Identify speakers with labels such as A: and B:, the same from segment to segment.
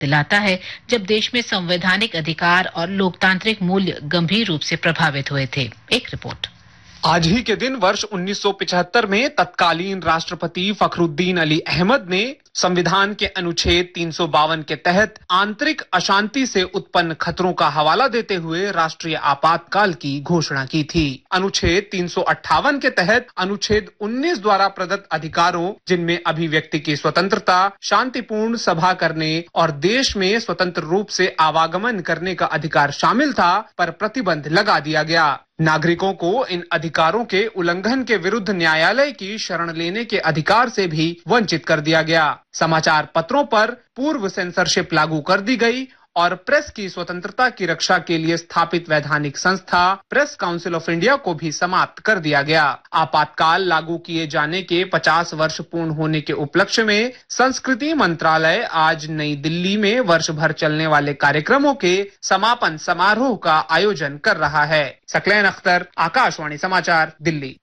A: दिलाता है जब देश में संवैधानिक अधिकार और लोकतांत्रिक मूल्य गंभीर रूप से प्रभावित हुए थे। एक रिपोर्ट।
B: आज ही के दिन वर्ष 1975 में तत्कालीन राष्ट्रपति फखरुद्दीन अली अहमद ने संविधान के अनुच्छेद 352 के तहत आंतरिक अशांति से उत्पन्न खतरों का हवाला देते हुए राष्ट्रीय आपातकाल की घोषणा की थी। अनुच्छेद 358 के तहत अनुच्छेद 19 द्वारा प्रदत्त अधिकारों, जिनमें अभिव्यक्ति की स्वतंत्रता, शांतिपूर्ण सभा करने और देश में स्वतंत्र रूप से आवागमन करने का अधिकार शामिल था, पर प्रतिबंध लगा दिया गया। नागरिकों को इन अधिकारों के उल्लंघन के विरुद्ध न्यायालय की शरण लेने के अधिकार से भी वंचित कर दिया गया। समाचार पत्रों पर पूर्व सेंसरशिप लागू कर दी गई और प्रेस की स्वतंत्रता की रक्षा के लिए स्थापित वैधानिक संस्था प्रेस काउंसिल ऑफ इंडिया को भी समाप्त कर दिया गया। आपातकाल लागू किए जाने के 50 वर्ष पूर्ण होने के उपलक्ष्य में संस्कृति मंत्रालय आज नई दिल्ली में वर्ष भर चलने वाले कार्यक्रमों के समापन समारोह का आयोजन कर रहा है। सकलैन अख्तर, आकाशवाणी समाचार, दिल्ली।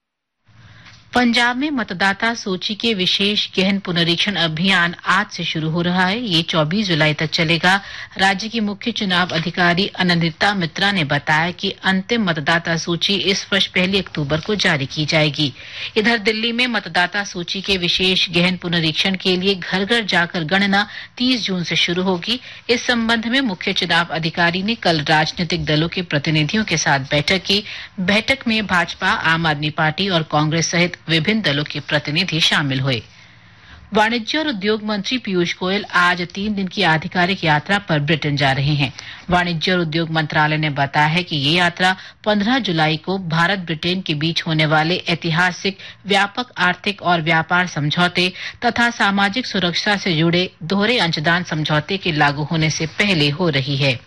A: पंजाब में मतदाता सूची के विशेष गहन पुनरीक्षण अभियान आज से शुरू हो रहा है। ये 24 जुलाई तक चलेगा। राज्य की मुख्य चुनाव अधिकारी अनंदिता मित्रा ने बताया कि अंतिम मतदाता सूची इस वर्ष 1 अक्टूबर को जारी की जाएगी। इधर दिल्ली में मतदाता सूची के विशेष गहन पुनरीक्षण के लिए घर घर जाकर गणना 30 जून से शुरू होगी। इस संबंध में मुख्य चुनाव अधिकारी ने कल राजनीतिक दलों के प्रतिनिधियों के साथ बैठक की। बैठक में भाजपा, आम आदमी पार्टी और कांग्रेस सहित विभिन्न दलों के प्रतिनिधि शामिल हुए। वाणिज्य और उद्योग मंत्री पीयूष गोयल आज 3 दिन की आधिकारिक यात्रा पर ब्रिटेन जा रहे हैं। वाणिज्य और उद्योग मंत्रालय ने बताया है कि ये यात्रा 15 जुलाई को भारत ब्रिटेन के बीच होने वाले ऐतिहासिक व्यापक आर्थिक और व्यापार समझौते तथा सामाजिक सुरक्षा से जुड़े दोहरे अंशदान समझौते के लागू होने से पहले हो रही है।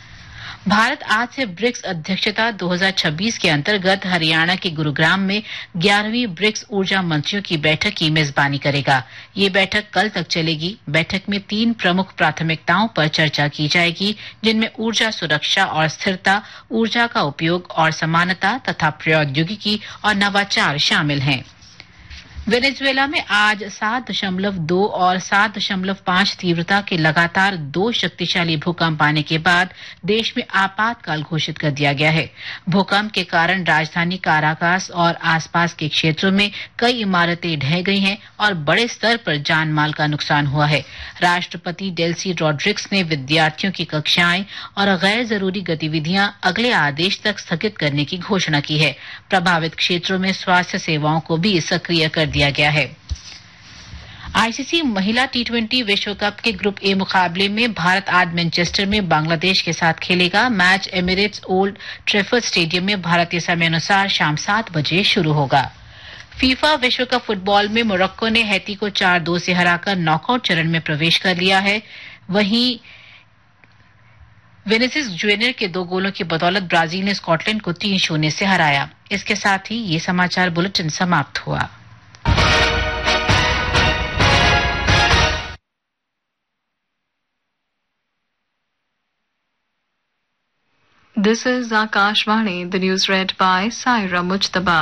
A: भारत आज से ब्रिक्स अध्यक्षता 2026 के अंतर्गत हरियाणा के गुरुग्राम में 11वीं ब्रिक्स ऊर्जा मंत्रियों की बैठक की मेजबानी करेगा। ये बैठक कल तक चलेगी। बैठक में 3 प्रमुख प्राथमिकताओं पर चर्चा की जाएगी, जिनमें ऊर्जा सुरक्षा और स्थिरता, ऊर्जा का उपयोग और समानता तथा प्रौद्योगिकी और नवाचार शामिल हैं। वेनेजुएला में आज 7.2 और 7.5 तीव्रता के लगातार 2 शक्तिशाली भूकंप आने के बाद देश में आपातकाल घोषित कर दिया गया है। भूकंप के कारण राजधानी काराकास और आसपास के क्षेत्रों में कई इमारतें ढह गई हैं और बड़े स्तर पर जान माल का नुकसान हुआ है। राष्ट्रपति डेल्सी रॉड्रिक्स ने विद्यार्थियों की कक्षाएं और गैर जरूरी गतिविधियां अगले आदेश तक स्थगित करने की घोषणा की है। प्रभावित क्षेत्रों में स्वास्थ्य सेवाओं को भी सक्रिय कर दिया गया है। आईसीसी महिला टी20 विश्व कप के ग्रुप ए मुकाबले में भारत आज मैनचेस्टर में बांग्लादेश के साथ खेलेगा। Match Emirates old Trafford stadium में भारतीय समय अनुसार शाम 7 बजे शुरू होगा। फीफा विश्व कप फुटबॉल में मोरक्को ने हैती को 4-2 से हराकर नॉकआउट चरण में प्रवेश कर लिया है। वहीं विनीसियस जूनियर के 2 गोलों की बदौलत ब्राजील ने स्कॉटलैंड को 3-0 से हराया। इसके साथ ही ये समाचार बुलेटिन समाप्त हुआ।
C: This is Akashvani, the news read by Saira Mujtaba.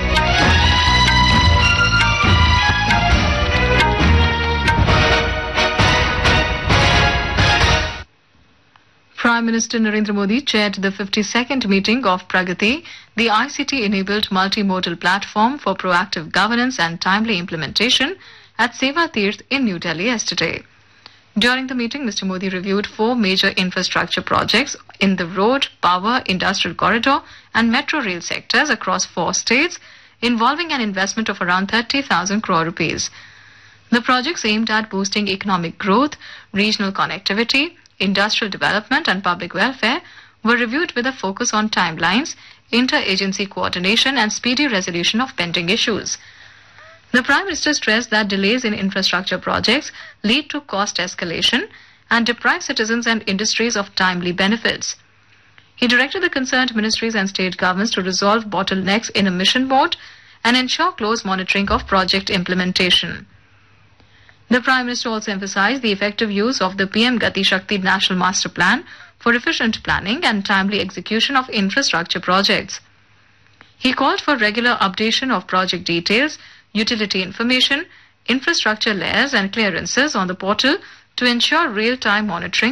C: Prime Minister Narendra Modi chaired the 52nd meeting of Pragati, the ICT-enabled multimodal platform for proactive governance and timely implementation at Seva Tirth in New Delhi yesterday. During the meeting, Mr. Modi reviewed 4 major infrastructure projects in the road, power, industrial corridor and metro rail sectors across 4 states, involving an investment of around 30,000 crore rupees. The projects aimed at boosting economic growth, regional connectivity, industrial development and public welfare were reviewed with a focus on timelines, inter-agency coordination and speedy resolution of pending issues. The Prime Minister stressed that delays in infrastructure projects lead to cost escalation and deprive citizens and industries of timely benefits. He directed the concerned ministries and state governments to resolve bottlenecks in a mission board and ensure close monitoring of project implementation. The Prime Minister also emphasized the effective use of the PM Gati Shakti National Master Plan for efficient planning and timely execution of infrastructure projects. He called for regular updation of project details, utility information, infrastructure layers and clearances on the portal To ensure real-time monitoring